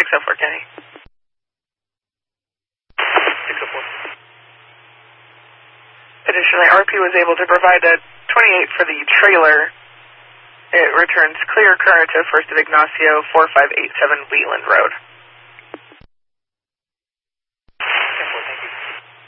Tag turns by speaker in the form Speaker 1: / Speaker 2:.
Speaker 1: 604, Kenny. 604. Additionally, RP was able to provide a 28 for the trailer. It returns clear current to 1st of Ignacio, 4587 Wheeland Road.